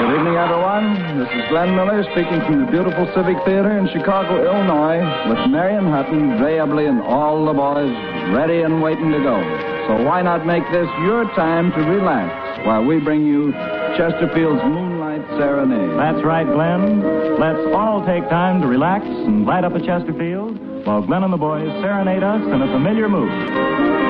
Good evening, everyone. This is Glenn Miller speaking from the beautiful Civic Theater in Chicago, Illinois, with Marion Hutton, Ray Eberly, and all the boys ready and waiting to go. So why not make this your time to relax while we bring you Chesterfield's Moonlight Serenade? That's right, Glenn. Let's all take time to relax and light up a Chesterfield while Glenn and the boys serenade us in a familiar mood.